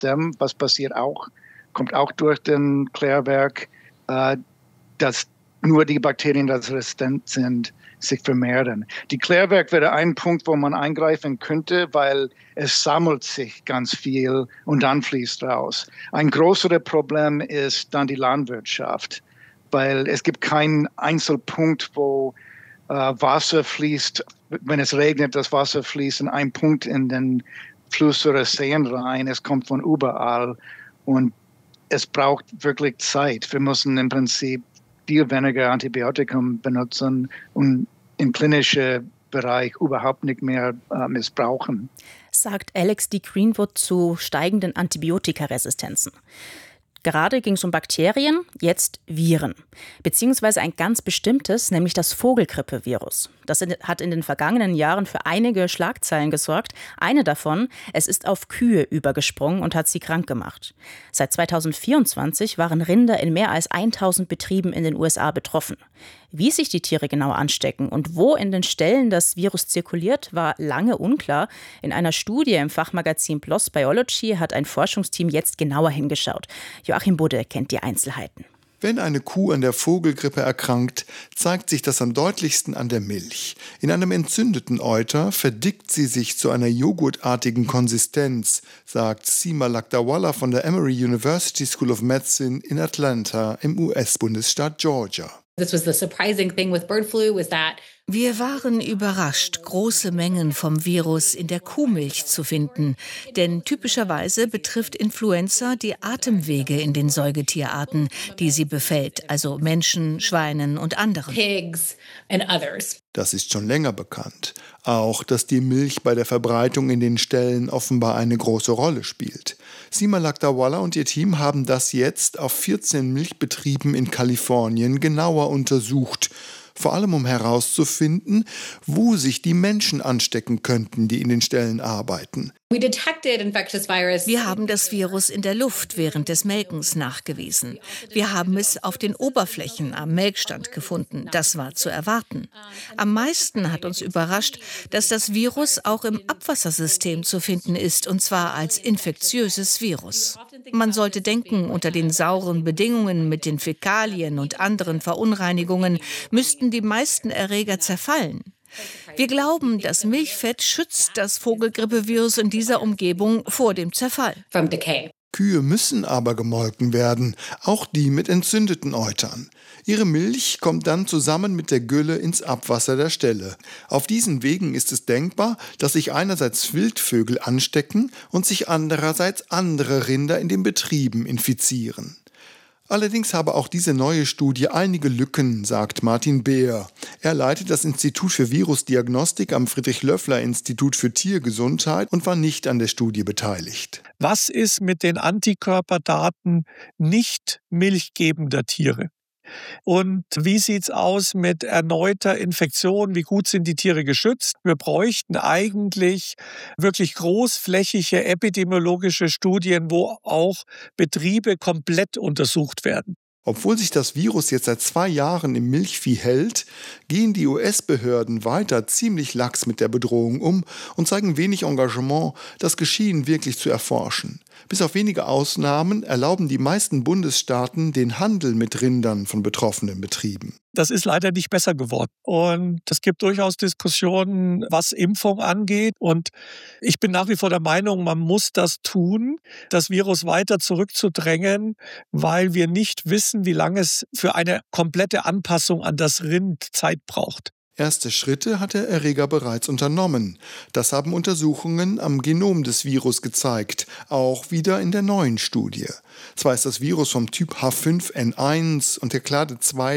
Immunsystem, was passiert auch, kommt auch durch den Klärwerk, dass nur die Bakterien, die resistent sind, sich vermehren. Die Klärwerk wäre ein Punkt, wo man eingreifen könnte, weil es sammelt sich ganz viel und dann fließt raus. Ein größeres Problem ist dann die Landwirtschaft, weil es gibt keinen Einzelpunkt, wo Wasser fließt. Wenn es regnet, das Wasser fließt in einen Punkt in den Fluss oder Seen rein. Es kommt von überall und es braucht wirklich Zeit. Wir müssen im Prinzip viel weniger Antibiotikum benutzen und im klinischen Bereich überhaupt nicht mehr missbrauchen. Sagt Alex D. Greenwood zu steigenden Antibiotikaresistenzen. Gerade ging es um Bakterien, jetzt Viren. Beziehungsweise ein ganz bestimmtes, nämlich das Vogelgrippevirus. Das hat in den vergangenen Jahren für einige Schlagzeilen gesorgt. Eine davon, es ist auf Kühe übergesprungen und hat sie krank gemacht. Seit 2024 waren Rinder in mehr als 1000 Betrieben in den USA betroffen. Wie sich die Tiere genau anstecken und wo in den Ställen das Virus zirkuliert, war lange unklar. In einer Studie im Fachmagazin PLOS Biology hat ein Forschungsteam jetzt genauer hingeschaut. Joachim Budde kennt die Einzelheiten. Wenn eine Kuh an der Vogelgrippe erkrankt, zeigt sich das am deutlichsten an der Milch. In einem entzündeten Euter verdickt sie sich zu einer joghurtartigen Konsistenz, sagt Seema Lakdawala von der Emory University School of Medicine in Atlanta im US-Bundesstaat Georgia. Wir waren überrascht, große Mengen vom Virus in der Kuhmilch zu finden. Denn typischerweise betrifft Influenza die Atemwege in den Säugetierarten, die sie befällt, also Menschen, Schweinen und anderen. Das ist schon länger bekannt. Auch, dass die Milch bei der Verbreitung in den Ställen offenbar eine große Rolle spielt. Seema Lakdawala und ihr Team haben das jetzt auf 14 Milchbetrieben in Kalifornien genauer untersucht. Vor allem, um herauszufinden, wo sich die Menschen anstecken könnten, die in den Ställen arbeiten. Wir haben das Virus in der Luft während des Melkens nachgewiesen. Wir haben es auf den Oberflächen am Melkstand gefunden. Das war zu erwarten. Am meisten hat uns überrascht, dass das Virus auch im Abwassersystem zu finden ist, und zwar als infektiöses Virus. Man sollte denken, unter den sauren Bedingungen mit den Fäkalien und anderen Verunreinigungen müssten die meisten Erreger zerfallen. Wir glauben, das Milchfett schützt das Vogelgrippevirus in dieser Umgebung vor dem Zerfall. Kühe müssen aber gemolken werden, auch die mit entzündeten Eutern. Ihre Milch kommt dann zusammen mit der Gülle ins Abwasser der Ställe. Auf diesen Wegen ist es denkbar, dass sich einerseits Wildvögel anstecken und sich andererseits andere Rinder in den Betrieben infizieren. Allerdings habe auch diese neue Studie einige Lücken, sagt Martin Beer. Er leitet das Institut für Virusdiagnostik am Friedrich-Löffler-Institut für Tiergesundheit und war nicht an der Studie beteiligt. Was ist mit den Antikörperdaten nicht milchgebender Tiere? Und wie sieht's aus mit erneuter Infektion? Wie gut sind die Tiere geschützt? Wir bräuchten eigentlich wirklich großflächige epidemiologische Studien, wo auch Betriebe komplett untersucht werden. Obwohl sich das Virus jetzt seit 2 Jahren im Milchvieh hält, gehen die US-Behörden weiter ziemlich lax mit der Bedrohung um und zeigen wenig Engagement, das Geschehen wirklich zu erforschen. Bis auf wenige Ausnahmen erlauben die meisten Bundesstaaten den Handel mit Rindern von betroffenen Betrieben. Das ist leider nicht besser geworden. Und es gibt durchaus Diskussionen, was Impfung angeht. Und ich bin nach wie vor der Meinung, man muss das tun, das Virus weiter zurückzudrängen, weil wir nicht wissen, wie lange es für eine komplette Anpassung an das Rind Zeit braucht. Erste Schritte hat der Erreger bereits unternommen. Das haben Untersuchungen am Genom des Virus gezeigt, auch wieder in der neuen Studie. Zwar ist das Virus vom Typ H5N1 und der Klade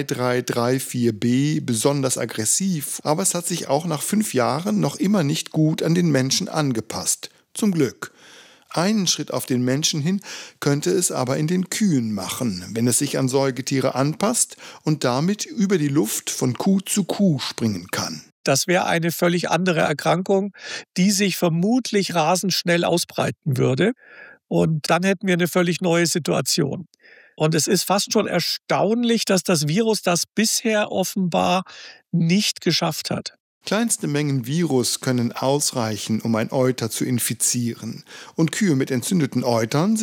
2334b besonders aggressiv, aber es hat sich auch nach 5 Jahren noch immer nicht gut an den Menschen angepasst. Zum Glück. Einen Schritt auf den Menschen hin könnte es aber in den Kühen machen, wenn es sich an Säugetiere anpasst und damit über die Luft von Kuh zu Kuh springen kann. Das wäre eine völlig andere Erkrankung, die sich vermutlich rasend schnell ausbreiten würde. Und dann hätten wir eine völlig neue Situation. Und es ist fast schon erstaunlich, dass das Virus das bisher offenbar nicht geschafft hat. Kleinste Mengen Virus können ausreichen, um ein Euter zu infizieren. Und Kühe mit entzündeten Eutern